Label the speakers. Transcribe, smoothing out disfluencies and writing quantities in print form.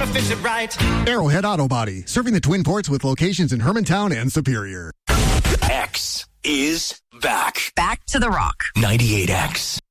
Speaker 1: fix it right.
Speaker 2: Arrowhead Auto Body, serving the Twin Ports with locations in Hermantown and Superior.
Speaker 3: X is back.
Speaker 4: Back to the Rock.
Speaker 3: 98X.